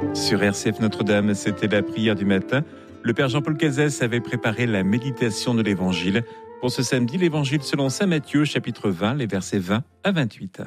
Sur RCF Notre-Dame, c'était la prière du matin. Le Père Jean-Paul Cazès avait préparé la méditation de l'Évangile. Pour ce samedi, l'Évangile selon saint Matthieu, chapitre 20, les versets 20 à 28.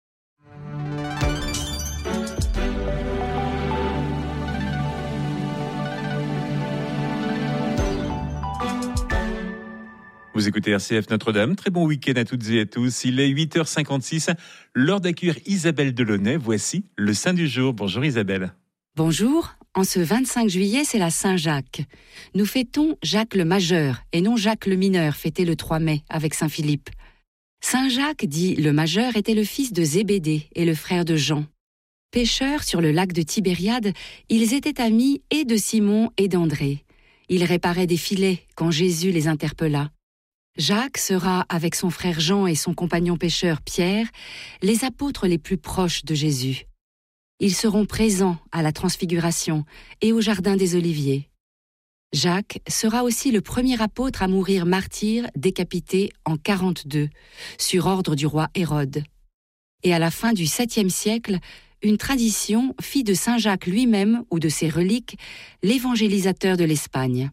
Vous écoutez RCF Notre-Dame, très bon week-end à toutes et à tous. Il est 8h56, l'heure d'accueillir Isabelle Delaunay. Voici le Saint du jour. Bonjour Isabelle. Bonjour, en ce 25 juillet, c'est la Saint-Jacques. Nous fêtons Jacques le Majeur et non Jacques le Mineur, fêté le 3 mai avec Saint-Philippe. Saint-Jacques, dit le Majeur, était le fils de Zébédée et le frère de Jean. Pêcheurs sur le lac de Tibériade, ils étaient amis et de Simon et d'André. Ils réparaient des filets quand Jésus les interpella. Jacques sera, avec son frère Jean et son compagnon pêcheur Pierre, les apôtres les plus proches de Jésus. Ils seront présents à la Transfiguration et au Jardin des Oliviers. Jacques sera aussi le premier apôtre à mourir martyr décapité en 42, sur ordre du roi Hérode. Et à la fin du 7e siècle, une tradition fit de Saint Jacques lui-même ou de ses reliques l'évangélisateur de l'Espagne.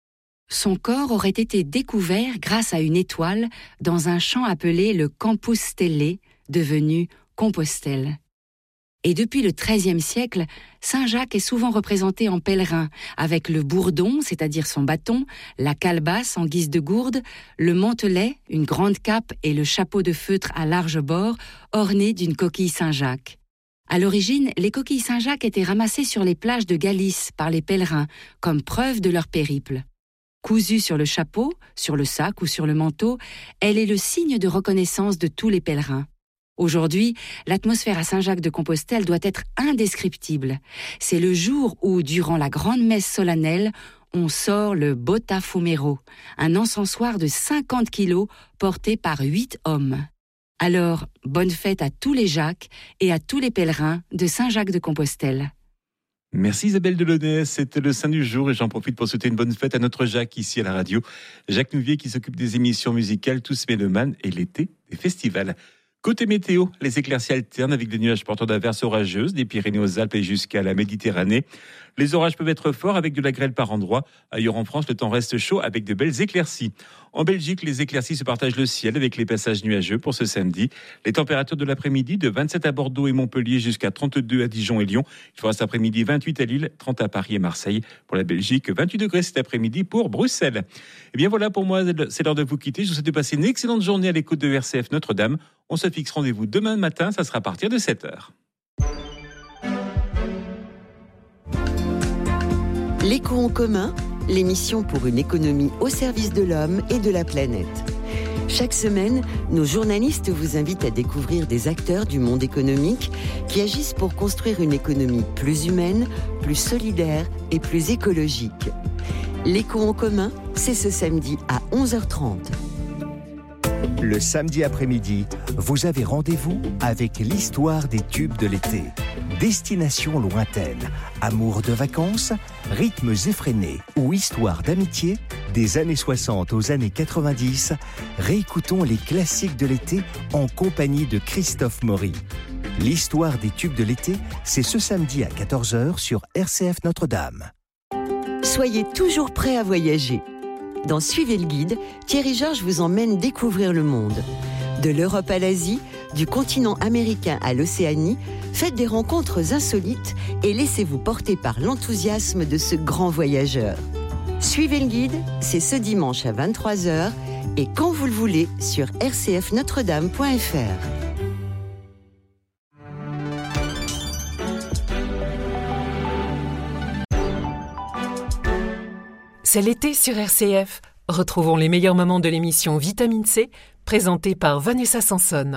Son corps aurait été découvert grâce à une étoile dans un champ appelé le Campus Stellae, devenu Compostelle. Et depuis le XIIIe siècle, Saint Jacques est souvent représenté en pèlerin, avec le bourdon, c'est-à-dire son bâton, la calebasse en guise de gourde, le mantelet, une grande cape et le chapeau de feutre à large bord, orné d'une coquille Saint-Jacques. À l'origine, les coquilles Saint-Jacques étaient ramassées sur les plages de Galice par les pèlerins, comme preuve de leur périple. Cousue sur le chapeau, sur le sac ou sur le manteau, elle est le signe de reconnaissance de tous les pèlerins. Aujourd'hui, l'atmosphère à Saint-Jacques-de-Compostelle doit être indescriptible. C'est le jour où, durant la grande messe solennelle, on sort le Botafumero, un encensoir de 50 kilos porté par 8 hommes. Alors, bonne fête à tous les Jacques et à tous les pèlerins de Saint-Jacques-de-Compostelle. Merci Isabelle Delaunay, c'était le Saint du jour et j'en profite pour souhaiter une bonne fête à notre Jacques ici à la radio. Jacques Nouvier qui s'occupe des émissions musicales Tous Mélomanes et l'été des festivals. Côté météo, les éclaircies alternent avec des nuages porteurs d'averses orageuses des Pyrénées aux Alpes et jusqu'à la Méditerranée. Les orages peuvent être forts avec de la grêle par endroits. Ailleurs en France, le temps reste chaud avec de belles éclaircies. En Belgique, les éclaircies se partagent le ciel avec les passages nuageux pour ce samedi. Les températures de l'après-midi de 27 à Bordeaux et Montpellier jusqu'à 32 à Dijon et Lyon. Il fera cet après-midi 28 à Lille, 30 à Paris et Marseille. Pour la Belgique, 28 degrés cet après-midi pour Bruxelles. Et bien voilà, pour moi, c'est l'heure de vous quitter. Je vous souhaite de passer une excellente journée à l'écoute de RCF Notre-Dame. On se fixe rendez-vous demain matin, ça sera à partir de 7h. L'écho en commun, l'émission pour une économie au service de l'homme et de la planète. Chaque semaine, nos journalistes vous invitent à découvrir des acteurs du monde économique qui agissent pour construire une économie plus humaine, plus solidaire et plus écologique. L'écho en commun, c'est ce samedi à 11h30. Le samedi après-midi, vous avez rendez-vous avec l'histoire des tubes de l'été. Destination lointaine, amour de vacances, rythmes effrénés ou histoire d'amitié, des années 60 aux années 90, réécoutons les classiques de l'été en compagnie de Christophe Maury. L'histoire des tubes de l'été, c'est ce samedi à 14h sur RCF Notre-Dame. Soyez toujours prêts à voyager. Dans Suivez le guide, Thierry Georges vous emmène découvrir le monde. De l'Europe à l'Asie, du continent américain à l'Océanie, faites des rencontres insolites et laissez-vous porter par l'enthousiasme de ce grand voyageur. Suivez le guide, c'est ce dimanche à 23h et quand vous le voulez sur rcfnotredame.fr. C'est l'été sur RCF. Retrouvons les meilleurs moments de l'émission Vitamine C, présentée par Vanessa Sanson.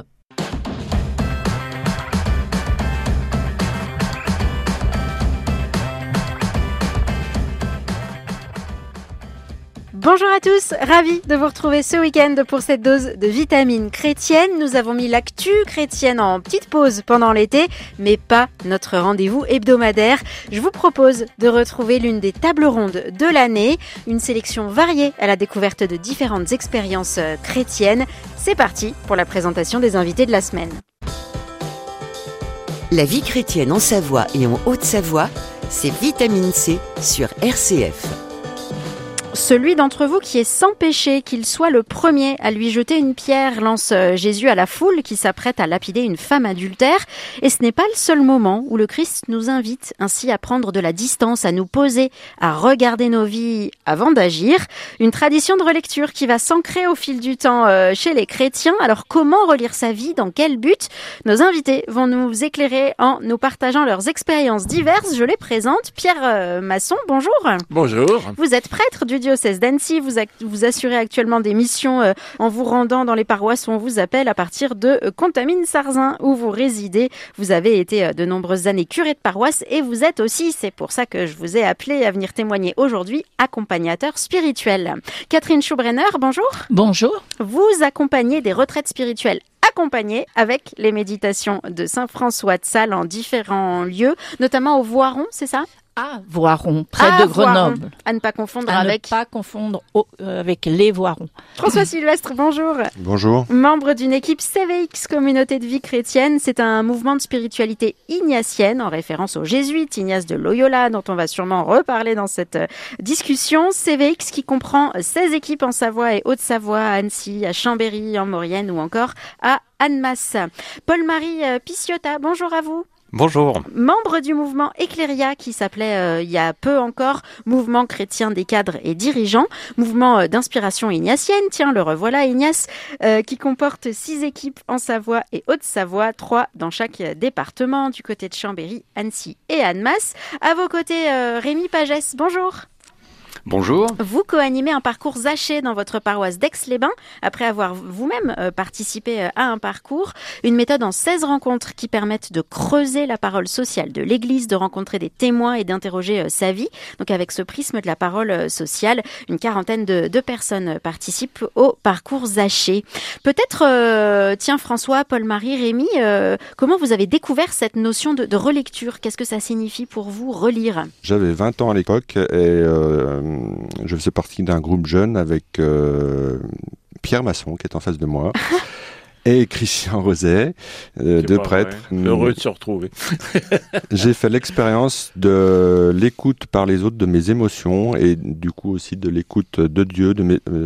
Bonjour à tous, ravi de vous retrouver ce week-end pour cette dose de vitamines chrétiennes. Nous avons mis l'actu chrétienne en petite pause pendant l'été, mais pas notre rendez-vous hebdomadaire. Je vous propose de retrouver l'une des tables rondes de l'année, une sélection variée à la découverte de différentes expériences chrétiennes. C'est parti pour la présentation des invités de la semaine. La vie chrétienne en Savoie et en Haute-Savoie, c'est Vitamine C sur RCF. Celui d'entre vous qui est sans péché, qu'il soit le premier à lui jeter une pierre, lance Jésus à la foule qui s'apprête à lapider une femme adultère. Et ce n'est pas le seul moment où le Christ nous invite ainsi à prendre de la distance, à nous poser, à regarder nos vies avant d'agir. Une tradition de relecture qui va s'ancrer au fil du temps chez les chrétiens. Alors comment relire sa vie? Dans quel but? Nos invités vont nous éclairer en nous partageant leurs expériences diverses. Je les présente. Pierre Masson, bonjour. Bonjour. Vous êtes prêtre du diocèse d'Annecy, vous assurez actuellement des missions en vous rendant dans les paroisses où on vous appelle à partir de Contamine-Sarzin où vous résidez. Vous avez été de nombreuses années curé de paroisse et vous êtes aussi, c'est pour ça que je vous ai appelé à venir témoigner aujourd'hui, accompagnateur spirituel. Catherine Schubrenner, bonjour. Bonjour. Vous accompagnez des retraites spirituelles accompagnées avec les méditations de Saint François de Sales en différents lieux, notamment au Voiron, c'est ça ? À Voiron, près de Grenoble. Voiron. À ne pas confondre avec les Voirons. François Sylvestre, bonjour. Bonjour. Membre d'une équipe CVX, Communauté de vie chrétienne, c'est un mouvement de spiritualité ignatienne en référence aux jésuites, Ignace de Loyola, dont on va sûrement reparler dans cette discussion. CVX qui comprend 16 équipes en Savoie et Haute-Savoie, à Annecy, à Chambéry, en Maurienne ou encore à Annemasse. Paul-Marie Piciotta, bonjour à vous. Bonjour. Membre du mouvement Éclairia qui s'appelait il y a peu encore Mouvement chrétien des cadres et dirigeants, mouvement d'inspiration ignatienne, tiens le revoilà Ignace, qui comporte 6 équipes en Savoie et Haute-Savoie, 3 dans chaque département, du côté de Chambéry, Annecy et Annemasse. À vos côtés, Rémi Pagès, bonjour. Bonjour. Vous co-animez un parcours Zaché dans votre paroisse d'Aix-les-Bains, après avoir vous-même participé à un parcours, une méthode en 16 rencontres qui permettent de creuser la parole sociale de l'Église, de rencontrer des témoins et d'interroger sa vie. Donc avec ce prisme de la parole sociale, une quarantaine de personnes participent au parcours Zaché. Peut-être, tiens François, Paul-Marie, Rémi, comment vous avez découvert cette notion de relecture? Qu'est-ce que ça signifie pour vous, relire? J'avais 20 ans à l'époque et je faisais partie d'un groupe jeune avec Pierre Masson qui est en face de moi et Christian Roset, deux prêtres. Heureux de se retrouver. J'ai fait l'expérience de l'écoute par les autres de mes émotions et du coup aussi de l'écoute de Dieu,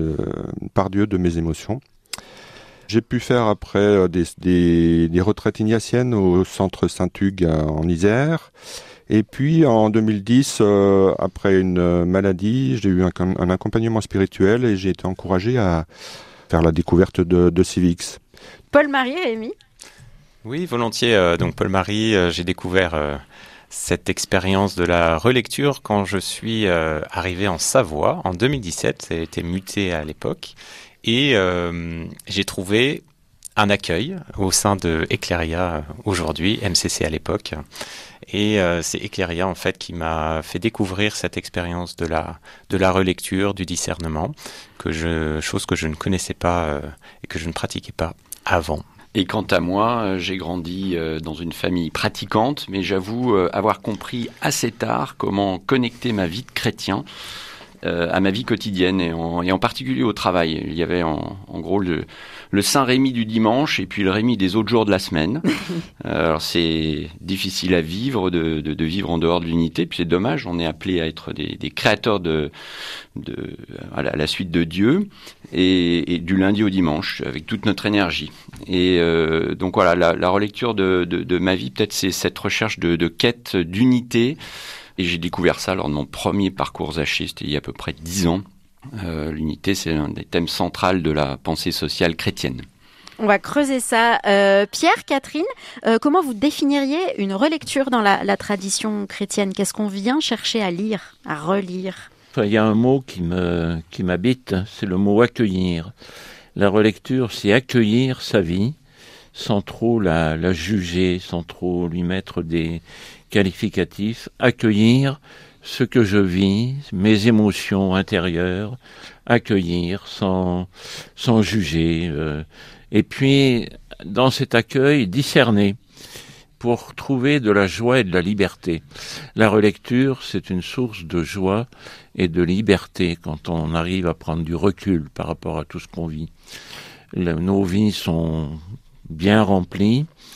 par Dieu de mes émotions. J'ai pu faire après des retraites ignatiennes au centre Saint-Hugues en Isère. Et puis en 2010, après une maladie, j'ai eu un accompagnement spirituel et j'ai été encouragé à faire la découverte de CVX. Paul-Marie, Rémi? Oui, volontiers. Donc Paul-Marie, j'ai découvert cette expérience de la relecture quand je suis arrivé en Savoie en 2017. J'ai été muté à l'époque et j'ai trouvé un accueil au sein de Éclairia aujourd'hui, MCC à l'époque. Et c'est Éclairia en fait qui m'a fait découvrir cette expérience de la relecture, du discernement, chose que je ne connaissais pas et que je ne pratiquais pas avant. Et quant à moi, j'ai grandi dans une famille pratiquante, mais j'avoue avoir compris assez tard comment connecter ma vie de chrétien à ma vie quotidienne et en particulier au travail. Il y avait en gros le Saint Rémi du dimanche et puis le Rémi des autres jours de la semaine. Alors c'est difficile à vivre, de vivre en dehors de l'unité, puis c'est dommage, on est appelé à être des créateurs à la suite de Dieu et du lundi au dimanche avec toute notre énergie. Et donc voilà, la relecture de ma vie, peut-être c'est cette recherche de quête d'unité. Et j'ai découvert ça lors de mon premier parcours Zaché, c'était il y a à peu près 10 ans. L'unité, c'est un des thèmes centraux de la pensée sociale chrétienne. On va creuser ça. Pierre, Catherine, comment vous définiriez une relecture dans la tradition chrétienne? Qu'est-ce qu'on vient chercher à lire, à relire? Il y a un mot qui m'habite, c'est le mot accueillir. La relecture, c'est accueillir sa vie sans trop la juger, sans trop lui mettre des qualificatif, accueillir ce que je vis, mes émotions intérieures, accueillir sans juger. Et puis, dans cet accueil, discerner pour trouver de la joie et de la liberté. La relecture, c'est une source de joie et de liberté quand on arrive à prendre du recul par rapport à tout ce qu'on vit. Nos vies sont bien remplies.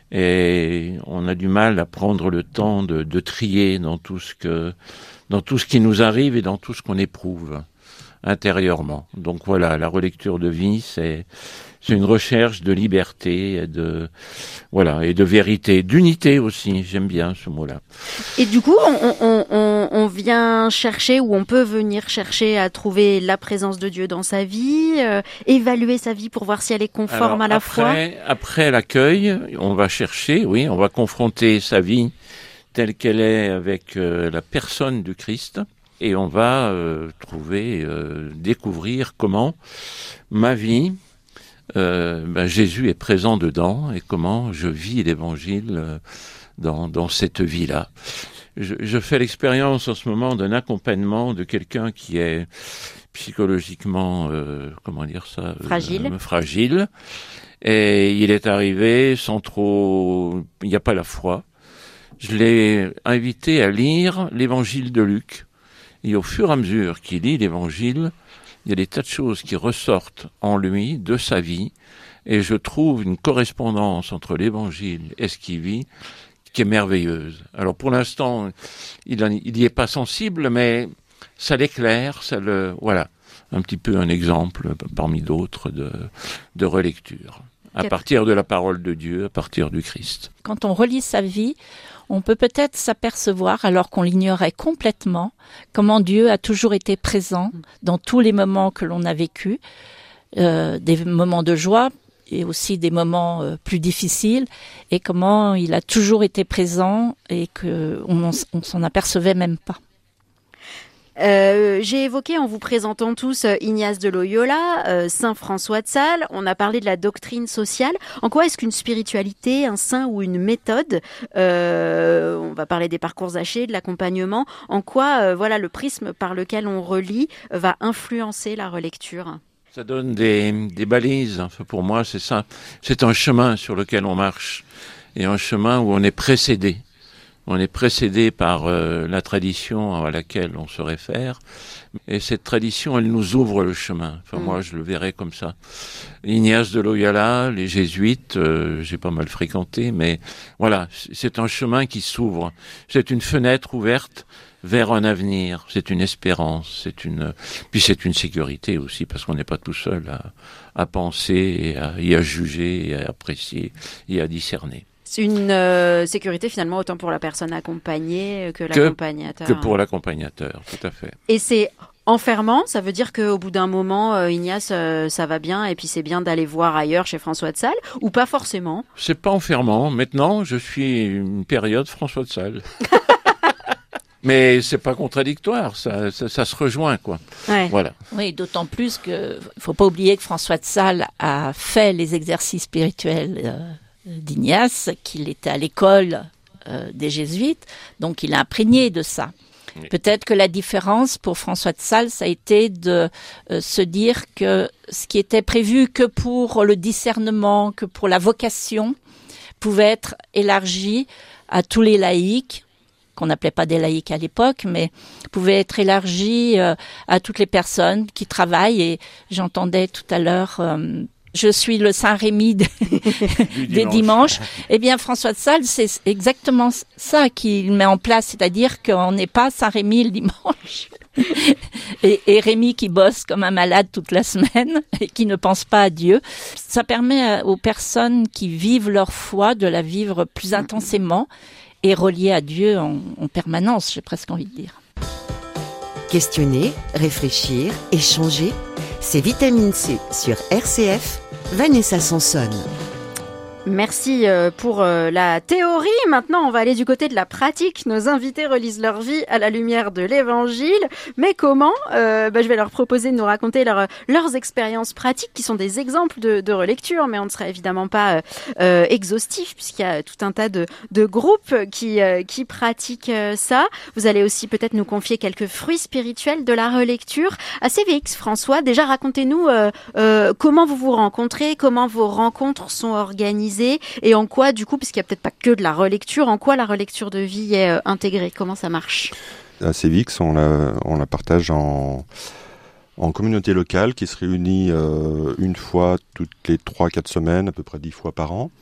Et on a du mal à prendre le temps de trier dans tout ce qui nous arrive et dans tout ce qu'on éprouve intérieurement. Donc voilà, la relecture de vie, c'est une recherche de liberté et de vérité, d'unité aussi. J'aime bien ce mot-là. Et du coup, on vient chercher, ou on peut venir chercher à trouver la présence de Dieu dans sa vie, évaluer sa vie pour voir si elle est conforme à la foi. Après l'accueil, on va chercher, on va confronter sa vie telle qu'elle est avec la personne du Christ. Et on va découvrir comment ma vie, Jésus est présent dedans et comment je vis l'Évangile dans cette vie-là. Je fais l'expérience en ce moment d'un accompagnement de quelqu'un qui est psychologiquement, fragile. Et il est arrivé il n'y a pas la foi. Je l'ai invité à lire l'Évangile de Luc. Et au fur et à mesure qu'il lit l'Évangile, il y a des tas de choses qui ressortent en lui, de sa vie, et je trouve une correspondance entre l'Évangile et ce qu'il vit qui est merveilleuse. Alors pour l'instant, il n'y est pas sensible, mais ça l'éclaire, voilà, un petit peu un exemple parmi d'autres de relecture, à partir de la parole de Dieu, à partir du Christ. Quand on relit sa vie, on peut peut-être s'apercevoir, alors qu'on l'ignorait complètement, comment Dieu a toujours été présent dans tous les moments que l'on a vécus, des moments de joie et aussi des moments plus difficiles, et comment il a toujours été présent et qu'on s'en apercevait même pas. J'ai évoqué en vous présentant tous Ignace de Loyola, Saint François de Sales, on a parlé de la doctrine sociale. En quoi est-ce qu'une spiritualité, un saint ou une méthode, on va parler des parcours hachés, de l'accompagnement, en quoi le prisme par lequel on relit va influencer la relecture ? Ça donne des balises, pour moi c'est ça. C'est un chemin sur lequel on marche, et un chemin où on est précédé. On est précédé par la tradition à laquelle on se réfère. Et cette tradition, elle nous ouvre le chemin. Moi, je le verrais comme ça. Ignace de Loyola, les jésuites, j'ai pas mal fréquenté, mais voilà, c'est un chemin qui s'ouvre. C'est une fenêtre ouverte vers un avenir. C'est une espérance. Puis c'est une sécurité aussi, parce qu'on n'est pas tout seul à penser et à juger et à apprécier et à discerner. C'est une sécurité finalement autant pour la personne accompagnée que l'accompagnateur. Que pour l'accompagnateur, tout à fait. Et c'est enfermant, ça veut dire qu'au bout d'un moment, Ignace, ça va bien et puis c'est bien d'aller voir ailleurs chez François de Sales, ou pas forcément ? C'est pas enfermant. Maintenant, je suis une période François de Sales. Mais c'est pas contradictoire, ça se rejoint, quoi. Ouais. Voilà. Oui, d'autant plus que faut pas oublier que François de Sales a fait les exercices spirituels d'Ignace, qu'il était à l'école des jésuites, donc il a imprégné de ça. Oui. Peut-être que la différence pour François de Sales, ça a été de se dire que ce qui était prévu que pour le discernement, que pour la vocation, pouvait être élargi à tous les laïcs, qu'on n'appelait pas des laïcs à l'époque, mais pouvait être élargi à toutes les personnes qui travaillent. Et j'entendais tout à l'heure... je suis le Saint-Rémy des dimanches. Eh bien, François de Sales, c'est exactement ça qu'il met en place, c'est-à-dire qu'on n'est pas Saint-Rémy le dimanche et Rémy qui bosse comme un malade toute la semaine et qui ne pense pas à Dieu. Ça permet aux personnes qui vivent leur foi de la vivre plus intensément et reliée à Dieu en permanence, j'ai presque envie de dire. Questionner, réfléchir, échanger, c'est Vitamine C sur RCF, Vanessa Sansone. Merci pour la théorie. Maintenant, on va aller du côté de la pratique. Nos invités relisent leur vie à la lumière de l'Évangile. Mais comment ? Je vais leur proposer de nous raconter leurs expériences pratiques, qui sont des exemples de relecture, mais on ne sera évidemment pas exhaustif, puisqu'il y a tout un tas de groupes qui pratiquent ça. Vous allez aussi peut-être nous confier quelques fruits spirituels de la relecture. À CVX, François, déjà racontez-nous comment vous vous rencontrez, comment vos rencontres sont organisées, et en quoi, du coup, puisqu'il n'y a peut-être pas que de la relecture, en quoi la relecture de vie est intégrée ? Comment ça marche ? À CVX, on la partage en communauté locale qui se réunit une fois toutes les 3-4 semaines, à peu près 10 fois par an.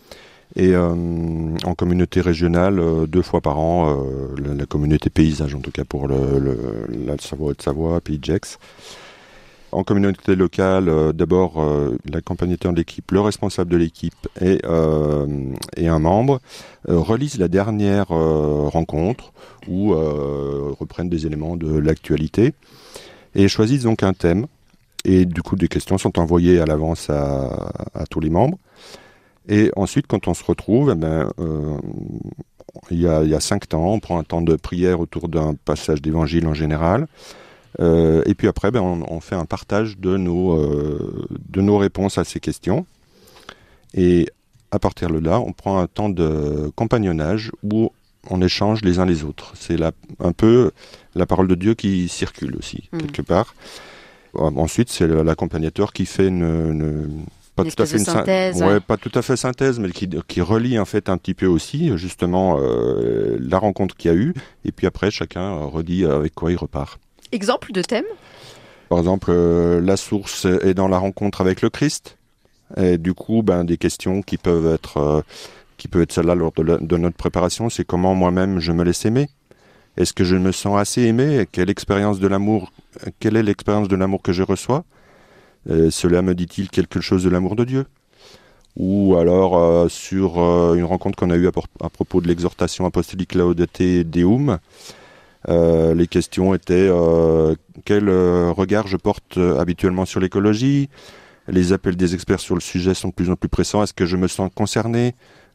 Et en communauté régionale, 2 fois par an, la communauté paysage, en tout cas pour la Savoie de Savoie, Pays de Gex. En communauté locale, d'abord l'accompagnateur de l'équipe, le responsable de l'équipe et un membre relisent la dernière rencontre ou reprennent des éléments de l'actualité et choisissent donc un thème. Et du coup, des questions sont envoyées à l'avance à tous les membres. Et ensuite, quand on se retrouve, il y a 5 temps. On prend un temps de prière autour d'un passage d'évangile en général. Et puis après, on fait un partage de nos réponses à ces questions. Et à partir de là, on prend un temps de compagnonnage où on échange les uns les autres. C'est un peu la parole de Dieu qui circule aussi, quelque part. Ensuite, c'est l'accompagnateur qui fait pas tout à fait synthèse. Pas tout à fait synthèse, mais qui relie en fait un petit peu aussi, justement, la rencontre qu'il y a eu. Et puis après, chacun redit avec quoi il repart. Exemple de thème ? Par exemple, la source est dans la rencontre avec le Christ. Et du coup, des questions qui peuvent être celles-là lors de notre préparation, c'est comment moi-même je me laisse aimer. Est-ce que je me sens assez aimé ? Quelle est l'expérience de l'amour que je reçois ? Cela me dit-il quelque chose de l'amour de Dieu ? Ou alors sur une rencontre qu'on a eue à propos de l'exhortation apostolique Laudate Deum, les questions étaient quel regard je porte habituellement sur l'écologie ? Les appels des experts sur le sujet sont de plus en plus pressants. Est-ce que je me sens concerné ?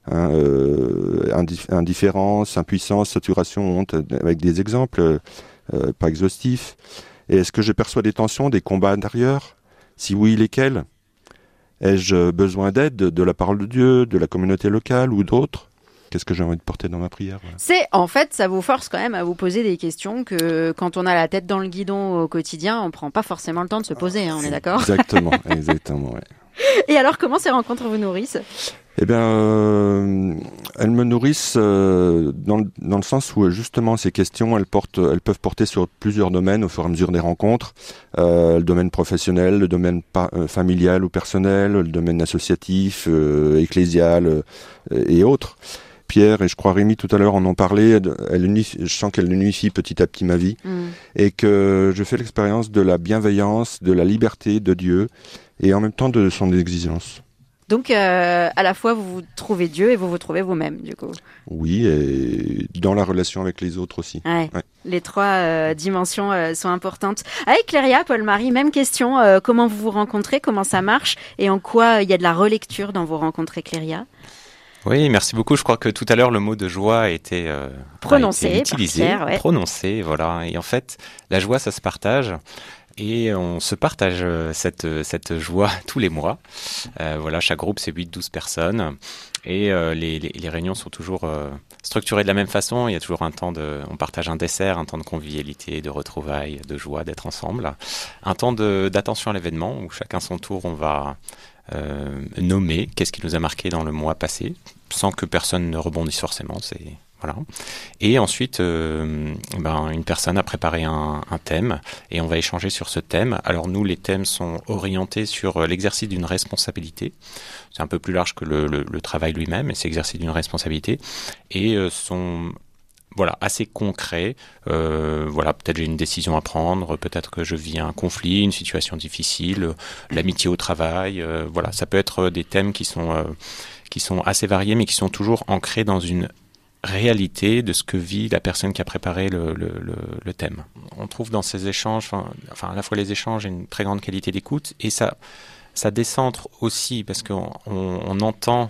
Indifférence, impuissance, saturation, honte, avec des exemples pas exhaustifs. Et est-ce que je perçois des tensions, des combats intérieurs ? Si oui, lesquels ? Ai-je besoin d'aide de la parole de Dieu, de la communauté locale ou d'autres ? Qu'est-ce que j'ai envie de porter dans ma prière ? C'est, en fait, ça vous force quand même à vous poser des questions que quand on a la tête dans le guidon au quotidien, on prend pas forcément le temps de se poser, on est d'accord ? Exactement, ouais. Et alors, comment ces rencontres vous nourrissent ? Eh bien, elles me nourrissent dans le sens où justement ces questions, elles peuvent porter sur plusieurs domaines au fur et à mesure des rencontres. Le domaine professionnel, le domaine familial ou personnel, le domaine associatif, ecclésial et autres. Pierre et je crois Rémi tout à l'heure en ont parlé, je sens qu'elle unifie petit à petit ma vie et que je fais l'expérience de la bienveillance, de la liberté de Dieu et en même temps de son exigence. Donc, à la fois, vous trouvez Dieu et vous trouvez vous-même, du coup. Oui, et dans la relation avec les autres aussi. Ouais. Les 3 dimensions sont importantes. Avec Cléria, Paul-Marie, même question. Comment vous vous rencontrez ? Comment ça marche ? Et en quoi il y a de la relecture dans vos rencontres, Cléria ? Oui, merci beaucoup. Je crois que tout à l'heure, le mot de joie a été utilisé, par Pierre, prononcé, voilà. Et en fait, la joie, ça se partage. Et on se partage cette joie tous les mois. Voilà, chaque groupe, c'est 8-12 personnes. Et les réunions sont toujours structurées de la même façon. Il y a toujours on partage un dessert, un temps de convivialité, de retrouvailles, de joie, d'être ensemble. Un temps d'attention à l'événement où chacun son tour, on va nommer qu'est-ce qui nous a marqué dans le mois passé, sans que personne ne rebondisse forcément. Voilà. Et ensuite, une personne a préparé un thème et on va échanger sur ce thème. Alors nous, les thèmes sont orientés sur l'exercice d'une responsabilité. C'est un peu plus large que le travail lui-même, mais c'est l'exercice d'une responsabilité. Et sont assez concrets. Peut-être j'ai une décision à prendre, peut-être que je vis un conflit, une situation difficile, l'amitié au travail. Ça peut être des thèmes qui sont assez variés, mais qui sont toujours ancrés dans une réalité de ce que vit la personne qui a préparé le thème. On trouve dans ces échanges, à la fois les échanges et une très grande qualité d'écoute, et ça décentre aussi parce qu'on entend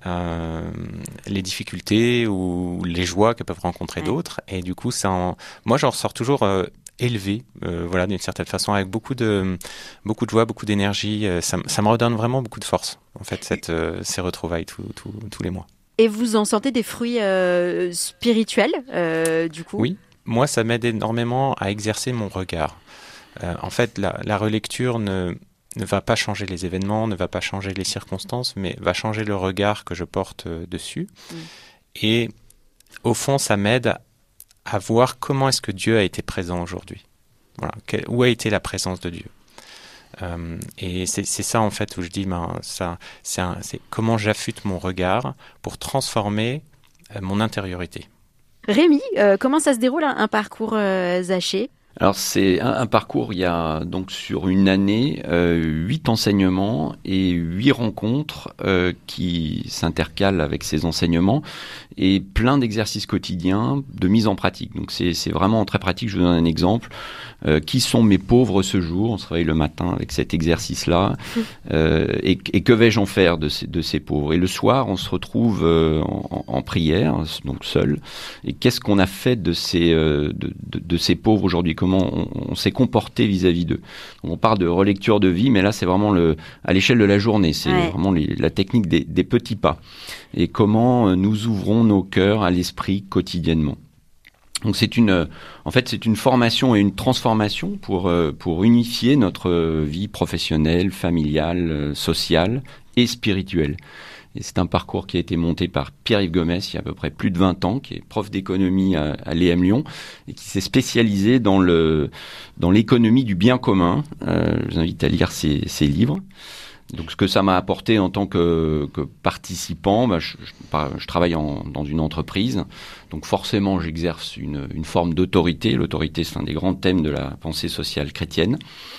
les difficultés ou les joies que peuvent rencontrer d'autres, et du coup moi j'en ressors toujours élevé, d'une certaine façon, avec beaucoup de joie, beaucoup d'énergie. Ça me redonne vraiment beaucoup de force, en fait, ces retrouvailles tous les mois. Et vous en sentez des fruits spirituels, du coup ? Oui, moi ça m'aide énormément à exercer mon regard. En fait, la relecture ne va pas changer les événements, ne va pas changer les circonstances, mais va changer le regard que je porte dessus. Et au fond, ça m'aide à voir comment est-ce que Dieu a été présent aujourd'hui. Voilà, où a été la présence de Dieu. Et c'est ça en fait où je dis, c'est comment j'affûte mon regard pour transformer mon intériorité. Rémi, comment ça se déroule un parcours Zaché ? Alors c'est un parcours, il y a donc sur une année 8 enseignements et 8 rencontres qui s'intercalent avec ces enseignements et plein d'exercices quotidiens de mise en pratique. Donc c'est vraiment très pratique. Je vous donne un exemple. Qui sont mes pauvres ce jour ? On se réveille le matin avec cet exercice-là. Et que vais-je en faire de ces pauvres ? Et le soir, on se retrouve en prière, donc seul. Et qu'est-ce qu'on a fait de ces pauvres aujourd'hui ? Comment on s'est comporté vis-à-vis d'eux ? On parle de relecture de vie, mais là, c'est vraiment à l'échelle de la journée. C'est vraiment la technique des petits pas. Et comment nous ouvrons nos cœurs à l'esprit quotidiennement. Donc c'est une formation et une transformation pour unifier notre vie professionnelle, familiale, sociale et spirituelle. Et c'est un parcours qui a été monté par Pierre-Yves Gomez il y a à peu près plus de 20 ans, qui est prof d'économie à l'EM Lyon et qui s'est spécialisé dans l'économie du bien commun. Je vous invite à lire ses livres. Donc, ce que ça m'a apporté en tant que participant, je travaille dans une entreprise. Donc, forcément, j'exerce une forme d'autorité. L'autorité, c'est un des grands thèmes de la pensée sociale chrétienne.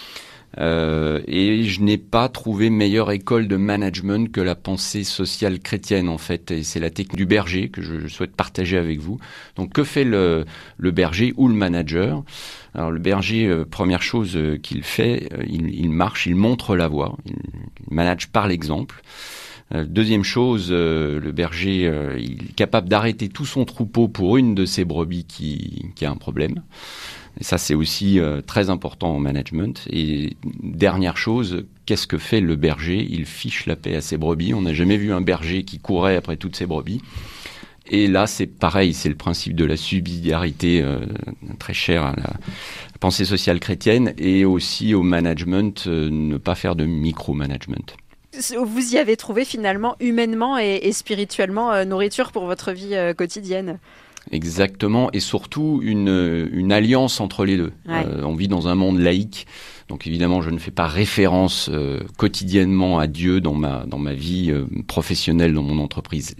Et je n'ai pas trouvé meilleure école de management que la pensée sociale chrétienne, en fait. Et c'est la technique du berger que je souhaite partager avec vous. Donc, que fait le berger ou le manager ? Alors, le berger, première chose qu'il fait, il marche, il montre la voie. Il manage par l'exemple. Deuxième chose, le berger, il est capable d'arrêter tout son troupeau pour une de ses brebis qui a un problème. Et ça, c'est aussi très important en management. Et dernière chose, qu'est-ce que fait le berger ? Il fiche la paix à ses brebis. On n'a jamais vu un berger qui courait après toutes ses brebis. Et là, c'est pareil, c'est le principe de la subsidiarité très cher à la pensée sociale chrétienne et aussi au management, ne pas faire de micro-management. Vous y avez trouvé finalement humainement et spirituellement nourriture pour votre vie quotidienne. Exactement, et surtout une alliance entre les deux. Ouais. On vit dans un monde laïque, donc évidemment je ne fais pas référence quotidiennement à Dieu dans ma vie professionnelle, dans mon entreprise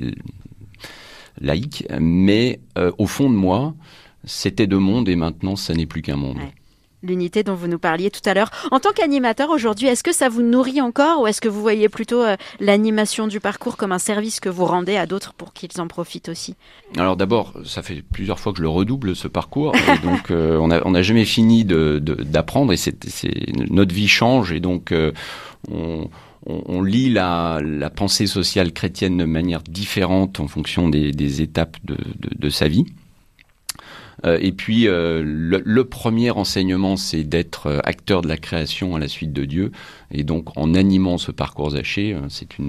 laïque, mais au fond de moi, c'était deux mondes et maintenant ça n'est plus qu'un monde. Ouais. L'unité dont vous nous parliez tout à l'heure. En tant qu'animateur aujourd'hui, est-ce que ça vous nourrit encore ou est-ce que vous voyez plutôt l'animation du parcours comme un service que vous rendez à d'autres pour qu'ils en profitent aussi ? Alors d'abord, ça fait plusieurs fois que je le redouble ce parcours, et donc on n'a jamais fini d'apprendre et notre vie change et donc on lit la pensée sociale chrétienne de manière différente en fonction des étapes de sa vie. Et puis le premier enseignement, c'est d'être acteur de la création à la suite de Dieu. Et donc en animant ce parcours Zaché, c'est un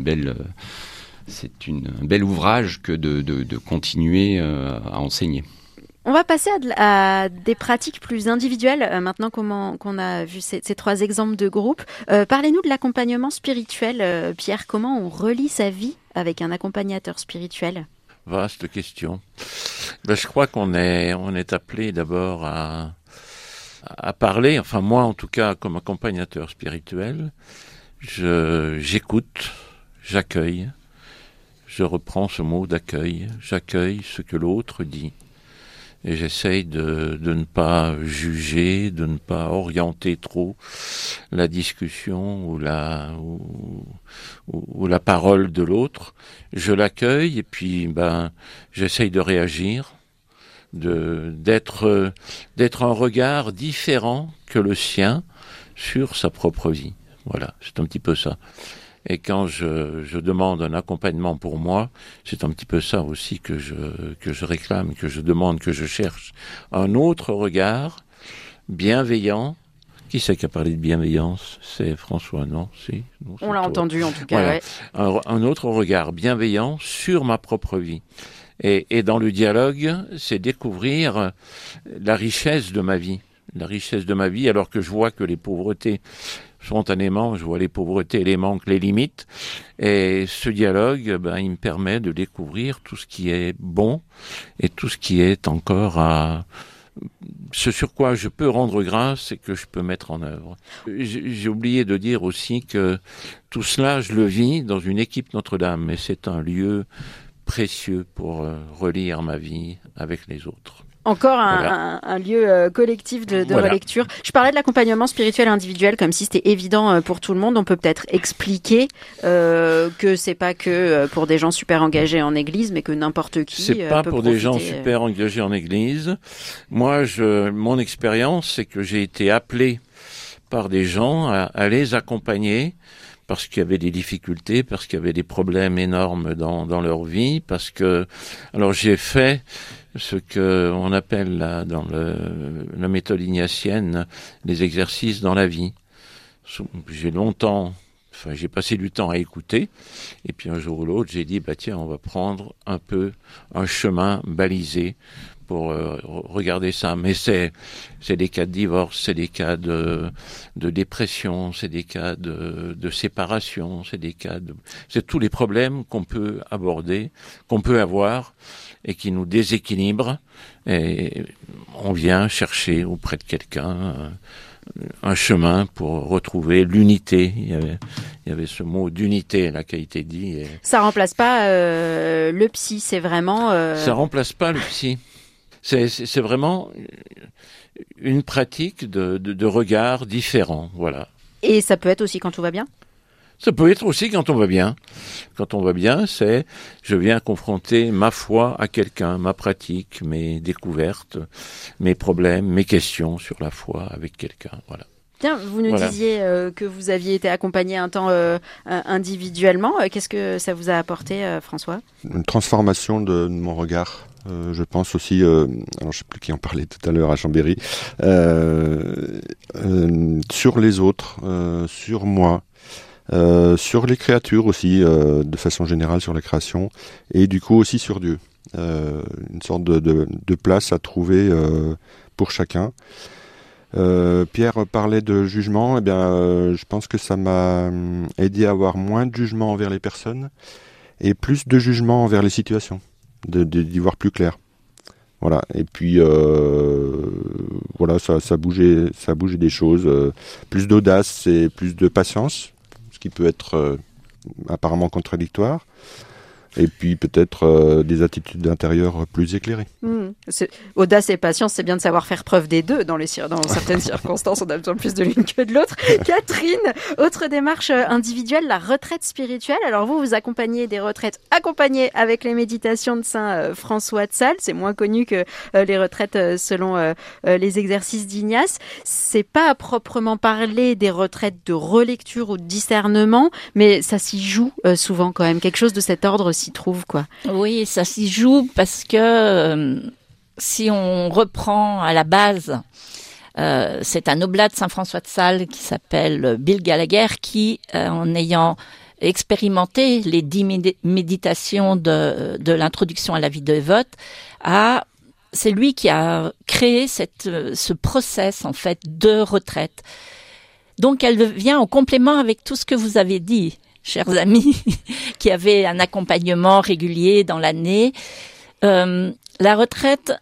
bel ouvrage que de continuer à enseigner. On va passer à des pratiques plus individuelles, maintenant qu'on a vu ces trois exemples de groupe. Parlez-nous de l'accompagnement spirituel, Pierre. Comment on relie sa vie avec un accompagnateur spirituel ? Vaste question. Je crois qu'on est appelé d'abord à parler, enfin moi en tout cas comme accompagnateur spirituel, j'écoute, j'accueille, je reprends ce mot d'accueil, j'accueille ce que l'autre dit. Et j'essaye de ne pas juger, de ne pas orienter trop la discussion ou la parole de l'autre. Je l'accueille et puis j'essaye de réagir, d'être un regard différent que le sien sur sa propre vie. Voilà, c'est un petit peu ça. Et quand je demande un accompagnement pour moi, c'est un petit peu ça aussi que je réclame, que je demande, que je cherche. Un autre regard bienveillant. Qui c'est qui a parlé de bienveillance ? C'est François, non ? Si, non, on l'a entendu en tout cas. Voilà. Ouais. Un autre regard bienveillant sur ma propre vie. Et dans le dialogue, c'est découvrir la richesse de ma vie. La richesse de ma vie, alors que je vois que les pauvretés, spontanément, je vois les pauvretés, les manques, les limites. Et ce dialogue, il me permet de découvrir tout ce qui est bon et tout ce qui est encore ce sur quoi je peux rendre grâce et que je peux mettre en œuvre. J'ai oublié de dire aussi que tout cela, je le vis dans une équipe Notre-Dame, et c'est un lieu précieux pour relire ma vie avec les autres. Encore un lieu collectif de relecture. Je parlais de l'accompagnement spirituel individuel comme si c'était évident pour tout le monde. On peut peut-être expliquer que c'est pas que pour des gens super engagés en église, mais que n'importe qui c'est pas peut pour profiter. Des gens super engagés en église. Moi, mon expérience, c'est que j'ai été appelé par des gens à les accompagner parce qu'il y avait des difficultés, parce qu'il y avait des problèmes énormes dans leur vie, parce que alors j'ai fait ce que on appelle dans la méthode ignatienne les exercices dans la vie. J'ai passé du temps à écouter, et puis un jour ou l'autre, j'ai dit tiens, on va prendre un peu un chemin balisé pour regarder ça. Mais c'est des cas de divorce, c'est des cas de dépression, c'est des cas de séparation, c'est tous les problèmes qu'on peut aborder, qu'on peut avoir et qui nous déséquilibrent, et on vient chercher auprès de quelqu'un un chemin pour retrouver l'unité. Il y avait ce mot d'unité là qui a été dit. Ça remplace pas le psy, c'est vraiment... Ça remplace pas le psy. C'est vraiment une pratique de regard différent, voilà. Et ça peut être aussi quand tout va bien ? Ça peut être aussi quand on va bien. Quand on va bien, c'est je viens confronter ma foi à quelqu'un, ma pratique, mes découvertes, mes problèmes, mes questions sur la foi avec quelqu'un, voilà. Tiens, vous nous disiez que vous aviez été accompagné un temps individuellement. Qu'est-ce que ça vous a apporté, François ? Une transformation de mon regard. Je pense aussi, alors je ne sais plus qui en parlait tout à l'heure à Chambéry, sur les autres, sur moi, sur les créatures aussi, de façon générale sur la création, et du coup aussi sur Dieu. Une sorte de place à trouver pour chacun. Pierre parlait de jugement, je pense que ça m'a aidé à avoir moins de jugement envers les personnes et plus de jugement envers les situations, d'y voir plus clair. Voilà. Et puis ça bougeait des choses, plus d'audace et plus de patience, ce qui peut être apparemment contradictoire. Et puis peut-être des attitudes intérieures plus éclairées. Audace et patience, c'est bien de savoir faire preuve des deux. Dans certaines circonstances, on a besoin plus de l'une que de l'autre. Catherine, autre démarche individuelle, la retraite spirituelle. Alors vous accompagnez des retraites accompagnées avec les méditations de Saint François de Sales. C'est moins connu que les retraites selon les exercices d'Ignace. C'est pas à proprement parler des retraites de relecture ou de discernement, mais ça s'y joue souvent quand même. Quelque chose de cet ordre s'y trouve, quoi. Oui, ça s'y joue parce que si on reprend à la base, c'est un oblat de Saint François de Sales qui s'appelle Bill Gallagher qui, en ayant expérimenté les 10 méditations de l'introduction à la vie dévote, c'est lui qui a créé ce process en fait de retraite. Donc elle vient en complément avec tout ce que vous avez dit, chers amis, qui avaient un accompagnement régulier dans l'année. La retraite,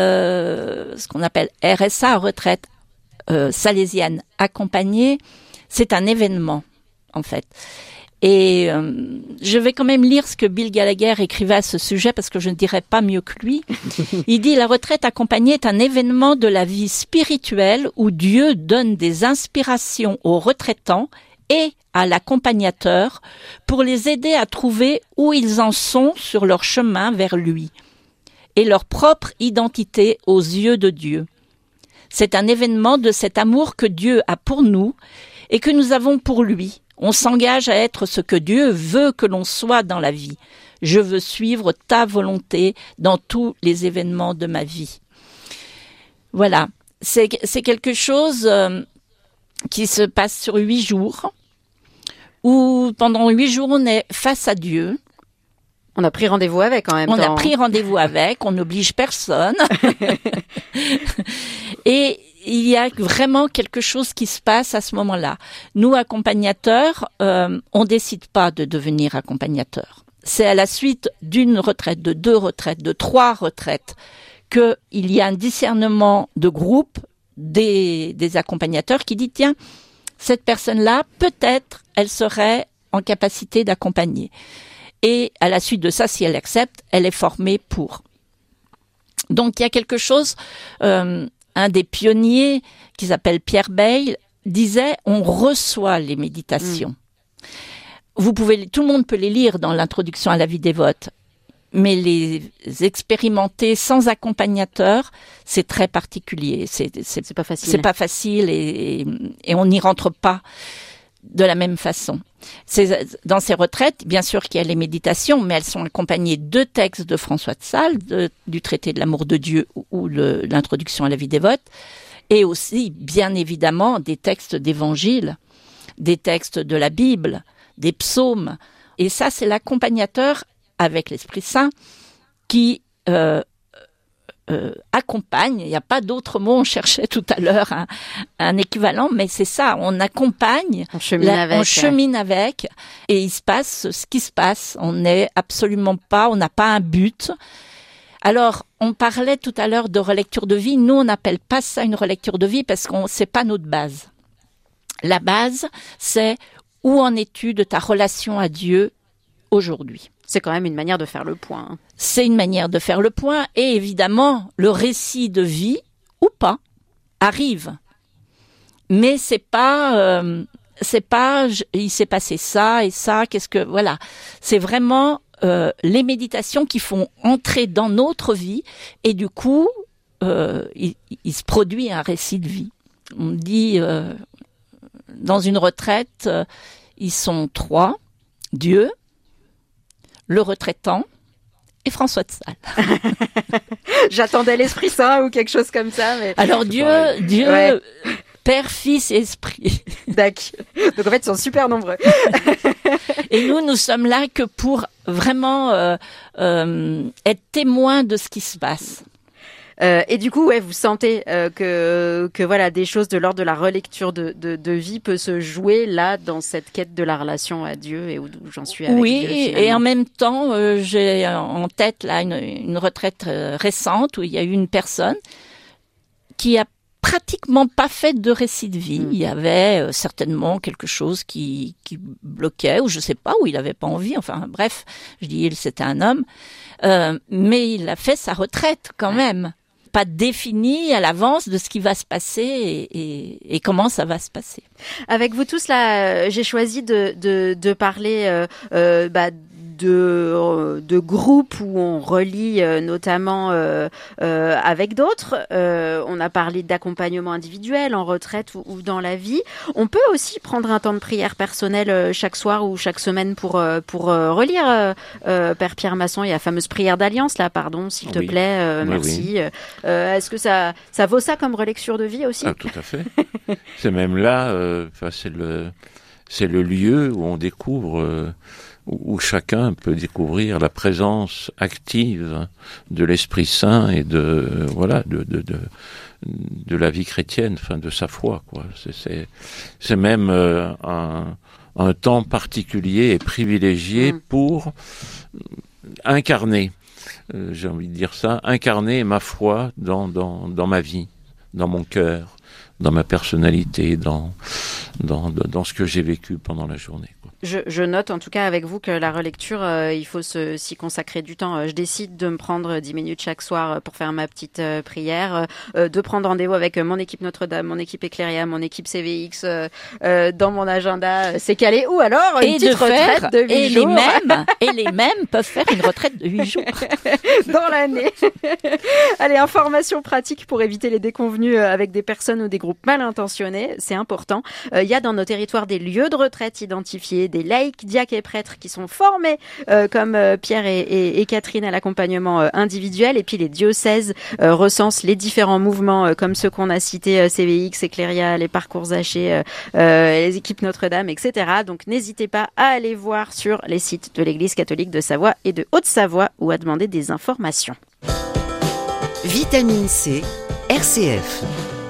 ce qu'on appelle RSA, retraite salésienne accompagnée, c'est un événement, en fait. Et je vais quand même lire ce que Bill Gallagher écrivait à ce sujet, parce que je ne dirais pas mieux que lui. Il dit « La retraite accompagnée est un événement de la vie spirituelle où Dieu donne des inspirations aux retraitants et à l'accompagnateur pour les aider à trouver où ils en sont sur leur chemin vers lui et leur propre identité aux yeux de Dieu. C'est un événement de cet amour que Dieu a pour nous et que nous avons pour lui. On s'engage à être ce que Dieu veut que l'on soit dans la vie. Je veux suivre ta volonté dans tous les événements de ma vie. » Voilà, c'est quelque chose qui se passe sur 8 jours, où pendant 8 jours on est face à Dieu. On a pris rendez-vous avec en même temps. On a pris rendez-vous avec, on n'oblige personne. Et il y a vraiment quelque chose qui se passe à ce moment-là. Nous, accompagnateurs, on décide pas de devenir accompagnateurs. C'est à la suite d'une retraite, de 2 retraites, de 3 retraites qu'il y a un discernement de groupe des accompagnateurs qui dit, tiens, cette personne-là, peut-être, elle serait en capacité d'accompagner. Et à la suite de ça, si elle accepte, elle est formée pour. Donc il y a quelque chose, un des pionniers qui s'appelle Pierre Bayle disait, on reçoit les méditations. Tout le monde peut les lire dans l'introduction à la vie dévote, mais les expérimenter sans accompagnateur, c'est très particulier. C'est pas facile. C'est pas facile et on n'y rentre pas de la même façon. Dans ces retraites, bien sûr qu'il y a les méditations, mais elles sont accompagnées de textes de François de Sales, du traité de l'amour de Dieu ou l'introduction à la vie dévote, et aussi, bien évidemment, des textes d'évangile, des textes de la Bible, des psaumes. Et ça, c'est l'accompagnateur avec l'Esprit Saint qui accompagne. Il n'y a pas d'autre mot, on cherchait tout à l'heure un équivalent, mais c'est ça, on accompagne, on chemine avec, et il se passe ce qui se passe. On n'a pas un but. Alors, on parlait tout à l'heure de relecture de vie. Nous, on n'appelle pas ça une relecture de vie parce que c'est pas notre base. La base, c'est où en es-tu de ta relation à Dieu aujourd'hui? C'est quand même une manière de faire le point. C'est une manière de faire le point. Et évidemment, le récit de vie, ou pas, arrive. Mais c'est pas, il s'est passé ça et ça, voilà. C'est vraiment les méditations qui font entrer dans notre vie. Et du coup, il se produit un récit de vie. On dit, dans une retraite, ils sont 3, Dieu, le retraitant et François de Sales. J'attendais l'Esprit Saint ou quelque chose comme ça. Mais... Alors Dieu, ouais. Père, Fils et Esprit. D'accord. Donc en fait, ils sont super nombreux. Et nous sommes là que pour vraiment être témoins de ce qui se passe. Et du coup, vous sentez que voilà, des choses de l'ordre de la relecture de vie peut se jouer là dans cette quête de la relation à Dieu et où j'en suis avec Dieu. Oui, et en même temps, j'ai en tête là une retraite récente où il y a eu une personne qui a pratiquement pas fait de récit de vie. Il y avait certainement quelque chose qui bloquait, ou je sais pas, où il avait pas envie. Enfin bref, je dis c'était un homme, mais il a fait sa retraite quand même. Pas défini à l'avance de ce qui va se passer et comment ça va se passer. Avec vous tous là, j'ai choisi de parler de groupes où on relie notamment avec d'autres. On a parlé d'accompagnement individuel en retraite ou dans la vie. On peut aussi prendre un temps de prière personnelle chaque soir ou chaque semaine pour relire Père Pierre Masson et la fameuse prière d'alliance là, pardon, s'il te plaît, merci. Oui. Est-ce que ça vaut ça comme relecture de vie aussi? Tout à fait. C'est même là, c'est le lieu où on découvre où chacun peut découvrir la présence active de l'Esprit Saint et de la vie chrétienne, enfin de sa foi, quoi. C'est même un temps particulier et privilégié pour incarner, j'ai envie de dire ça, incarner ma foi dans ma vie, dans mon cœur, dans ma personnalité, dans ce que j'ai vécu pendant la journée, quoi. Je note en tout cas avec vous que la relecture, il faut s'y consacrer du temps. Je décide de me prendre 10 minutes chaque soir pour faire ma petite prière, de prendre rendez-vous avec mon équipe Notre-Dame, mon équipe Éclairiam, mon équipe CVX, dans mon agenda, c'est calé. Ou alors une petite retraite de 8 jours. Et les mêmes peuvent faire une retraite de 8 jours. Dans l'année. Allez, information pratique pour éviter les déconvenues avec des personnes ou des groupes mal intentionnés, c'est important. Il y a dans nos territoires des lieux de retraite identifiés, des laïcs, diacres et prêtres qui sont formés comme Pierre et Catherine à l'accompagnement individuel, et puis les diocèses recensent les différents mouvements comme ceux qu'on a cités, CVX, Éclairia, les parcours hachés, les équipes Notre-Dame, etc. Donc n'hésitez pas à aller voir sur les sites de l'Église catholique de Savoie et de Haute-Savoie ou à demander des informations. Vitamine C, RCF.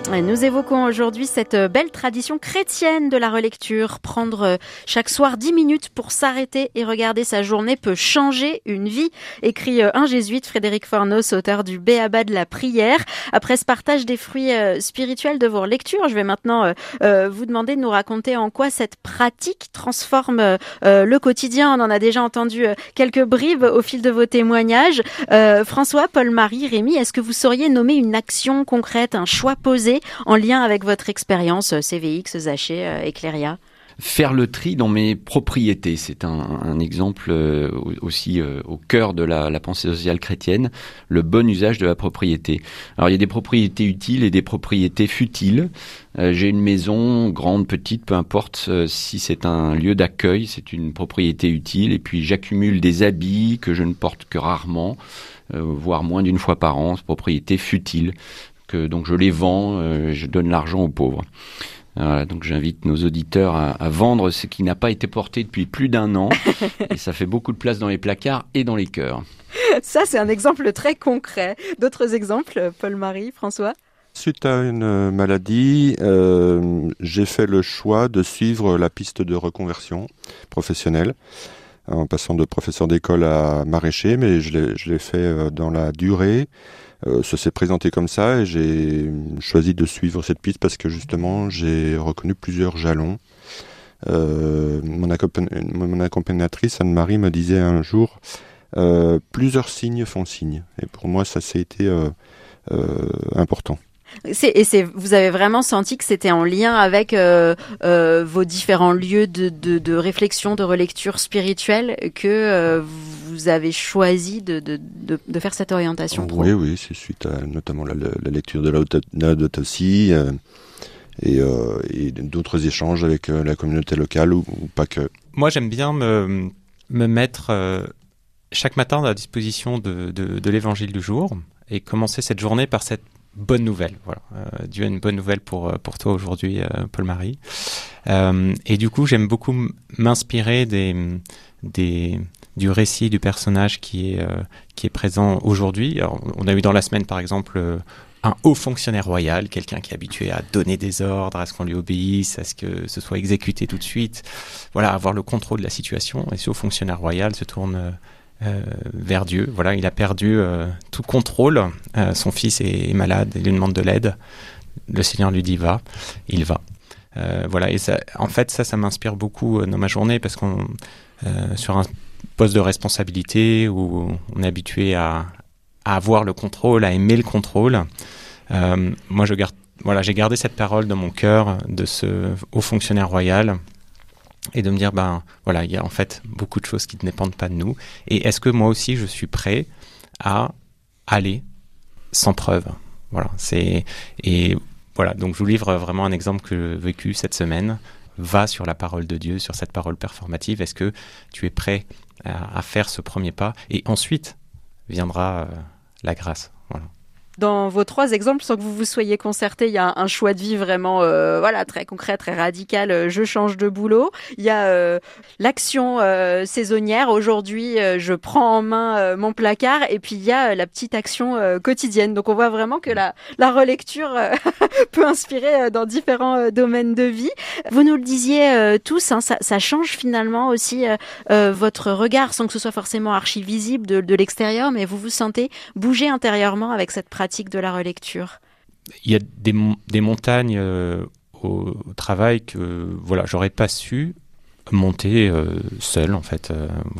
Nous évoquons aujourd'hui cette belle tradition chrétienne de la relecture. Prendre chaque soir 10 minutes pour s'arrêter et regarder sa journée peut changer une vie, écrit un jésuite, Frédéric Fornos, auteur du Béaba de la prière. Après ce partage des fruits spirituels de vos lectures, je vais maintenant vous demander de nous raconter en quoi cette pratique transforme le quotidien. On en a déjà entendu quelques bribes au fil de vos témoignages. François, Paul-Marie, Rémi, est-ce que vous sauriez nommer une action concrète, un choix posé en lien avec votre expérience CVX, Zaché, Ecléria? Faire le tri dans mes propriétés, c'est un exemple aussi au cœur de la pensée sociale chrétienne, le bon usage de la propriété. Alors il y a des propriétés utiles et des propriétés futiles. J'ai une maison, grande, petite, peu importe si c'est un lieu d'accueil, c'est une propriété utile. Et puis j'accumule des habits que je ne porte que rarement, voire moins d'une fois par an, propriété futile. Donc je les vends, je donne l'argent aux pauvres. Voilà, donc j'invite nos auditeurs à vendre ce qui n'a pas été porté depuis plus d'1 an. Et ça fait beaucoup de place dans les placards et dans les cœurs. Ça, c'est un exemple très concret. D'autres exemples, Paul-Marie, François? Suite à une maladie, j'ai fait le choix de suivre la piste de reconversion professionnelle, en passant de professeur d'école à maraîcher, mais je l'ai fait dans la durée. Ça s'est présenté comme ça et j'ai choisi de suivre cette piste parce que justement j'ai reconnu plusieurs jalons. Mon accompagnatrice Anne-Marie me disait un jour plusieurs signes font signe, et pour moi ça a été important. Vous avez vraiment senti que c'était en lien avec vos différents lieux de réflexion, de relecture spirituelle, que vous avez choisi de faire cette orientation pro. Oui, c'est suite à notamment la lecture de Laudato Si et d'autres échanges avec la communauté locale ou pas que. Moi, j'aime bien me mettre chaque matin à la disposition de l'évangile du jour et commencer cette journée par cette bonne nouvelle. Voilà. Dieu a une bonne nouvelle pour toi aujourd'hui, Paul-Marie. Et du coup, j'aime beaucoup m'inspirer du récit du personnage qui est présent aujourd'hui. Alors, on a eu dans la semaine, par exemple, un haut fonctionnaire royal, quelqu'un qui est habitué à donner des ordres, à ce qu'on lui obéisse, à ce que ce soit exécuté tout de suite. Voilà, avoir le contrôle de la situation. Et ce haut fonctionnaire royal se tourne vers Dieu. Voilà, il a perdu tout contrôle. Son fils est malade, il lui demande de l'aide. Le Seigneur lui dit va, il va. Voilà, et ça, en fait, ça m'inspire beaucoup dans ma journée parce qu'on sur un poste de responsabilité où on est habitué à avoir le contrôle, à aimer le contrôle. Moi, j'ai gardé cette parole dans mon cœur de ce haut fonctionnaire royal. Et de me dire, il y a en fait beaucoup de choses qui ne dépendent pas de nous. Et est-ce que moi aussi, je suis prêt à aller sans preuve? Voilà. Donc je vous livre vraiment un exemple que j'ai vécu cette semaine. Va sur la parole de Dieu, sur cette parole performative. Est-ce que tu es prêt à faire ce premier pas? Et ensuite viendra la grâce. Voilà. Dans vos 3 exemples, sans que vous vous soyez concertés, il y a un choix de vie vraiment très concret, très radical. Je change de boulot. Il y a l'action saisonnière. Aujourd'hui, je prends en main mon placard. Et puis, il y a la petite action quotidienne. Donc, on voit vraiment que la relecture peut inspirer dans différents domaines de vie. Vous nous le disiez tous, ça change finalement aussi votre regard, sans que ce soit forcément archi-visible de l'extérieur, mais vous vous sentez bouger intérieurement avec cette pratique de la relecture. Il y a des montagnes au travail que j'aurais pas su monter seul en fait.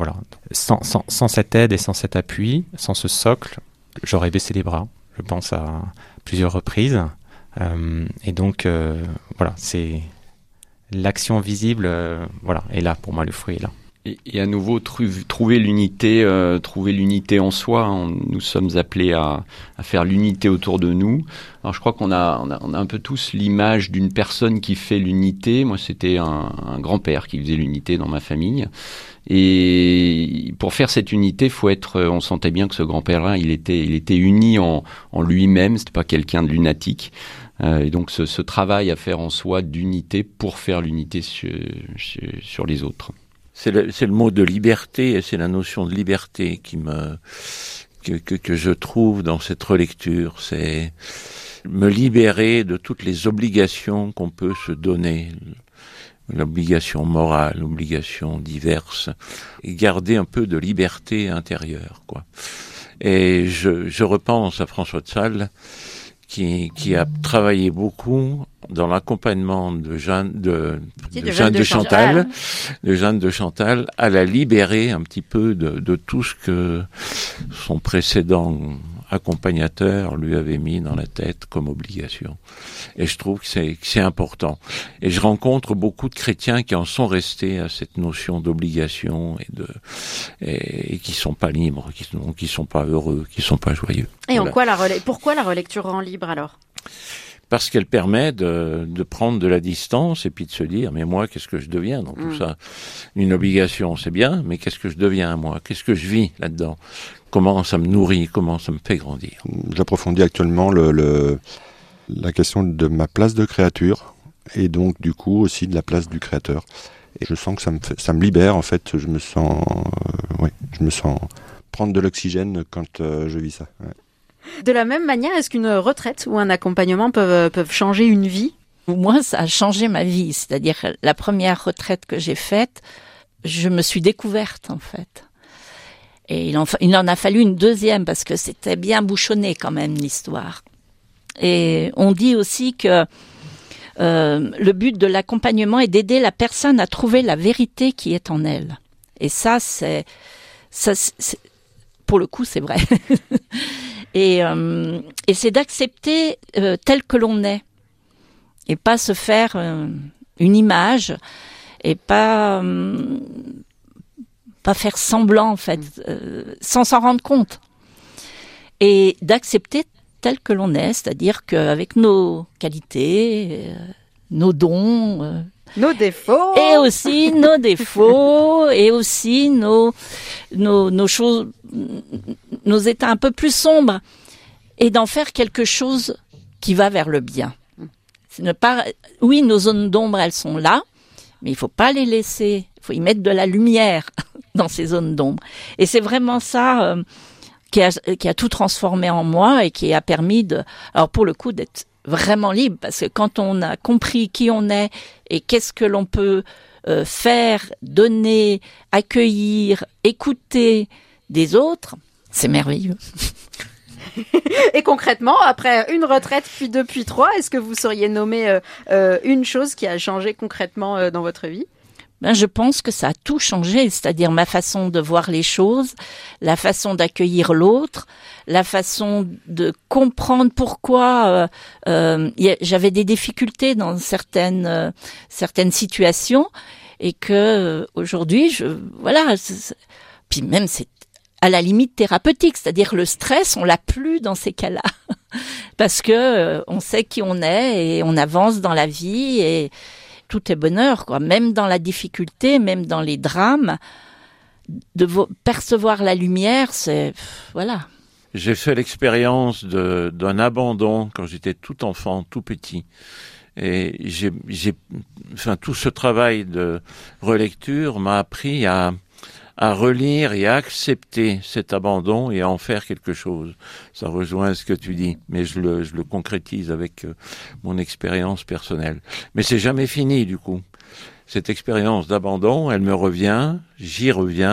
Sans cette aide et sans cet appui, sans ce socle, j'aurais baissé les bras. Je pense à plusieurs reprises. Et donc c'est l'action visible. Et là pour moi le fruit est là. Et à nouveau, trouver l'unité en soi. Nous sommes appelés à faire l'unité autour de nous. Alors je crois qu'on a un peu tous l'image d'une personne qui fait l'unité. Moi, c'était un grand-père qui faisait l'unité dans ma famille. Et pour faire cette unité, on sentait bien que ce grand-père-là, il était uni en lui-même. C'était pas quelqu'un de lunatique. Et donc ce travail à faire en soi d'unité pour faire l'unité sur les autres. C'est le mot de liberté, et c'est la notion de liberté que je trouve dans cette relecture. me libérer de toutes les obligations qu'on peut se donner. L'obligation morale, l'obligation diverse, et garder un peu de liberté intérieure, quoi. Et je repense à François de Sales, qui a travaillé beaucoup dans l'accompagnement de Jeanne de Chantal, à la libérer un petit peu de tout ce que son précédent accompagnateur lui avait mis dans la tête comme obligation. Et je trouve que c'est important. Et je rencontre beaucoup de chrétiens qui en sont restés à cette notion d'obligation et qui sont pas libres, qui sont pas heureux, qui sont pas joyeux. Et voilà. Pourquoi la relecture rend libre alors ? Parce qu'elle permet de prendre de la distance et puis de se dire, mais moi, qu'est-ce que je deviens dans tout ça ? Une obligation, c'est bien, mais qu'est-ce que je deviens, moi ? Qu'est-ce que je vis là-dedans ? Comment ça me nourrit ? Comment ça me fait grandir ? J'approfondis actuellement la question de ma place de créature et donc du coup aussi de la place du créateur. Et je sens que ça me libère, en fait. Je me sens prendre de l'oxygène quand je vis ça. Ouais. De la même manière, est-ce qu'une retraite ou un accompagnement peuvent changer une vie ? Moi, ça a changé ma vie. C'est-à-dire, la première retraite que j'ai faite, je me suis découverte, en fait. Et il en a fallu une deuxième, parce que c'était bien bouchonné, quand même, l'histoire. Et on dit aussi que le but de l'accompagnement est d'aider la personne à trouver la vérité qui est en elle. Et ça, pour le coup, c'est vrai. Et c'est d'accepter tel que l'on est et pas se faire une image et pas faire semblant en fait sans s'en rendre compte et d'accepter tel que l'on est, c'est-à-dire qu'avec nos qualités, nos dons, nos défauts et aussi nos défauts et aussi nos choses, nos états un peu plus sombres, et d'en faire quelque chose qui va vers le bien. Oui, nos zones d'ombre, elles sont là, mais il faut pas les laisser. Il faut y mettre de la lumière dans ces zones d'ombre. Et c'est vraiment ça qui a tout transformé en moi et qui a permis alors pour le coup, d'être vraiment libre, parce que quand on a compris qui on est et qu'est-ce que l'on peut faire, donner, accueillir, écouter des autres, c'est merveilleux. Et concrètement, après une retraite, puis 2, puis 3, est-ce que vous sauriez nommer une chose qui a changé concrètement dans votre vie ? Je pense que ça a tout changé, c'est-à-dire ma façon de voir les choses, la façon d'accueillir l'autre, la façon de comprendre pourquoi j'avais des difficultés dans certaines situations, et que aujourd'hui, puis même c'est à la limite thérapeutique, c'est-à-dire le stress, on l'a plus dans ces cas-là, parce que on sait qui on est et on avance dans la vie et tout est bonheur, quoi. Même dans la difficulté, même dans les drames, de percevoir la lumière, c'est voilà. J'ai fait l'expérience d'un abandon quand j'étais tout enfant, tout petit. Et tout ce travail de relecture m'a appris à relire et à accepter cet abandon et à en faire quelque chose. Ça rejoint ce que tu dis, mais je le concrétise avec mon expérience personnelle. Mais c'est jamais fini, du coup. Cette expérience d'abandon, elle me revient, j'y reviens.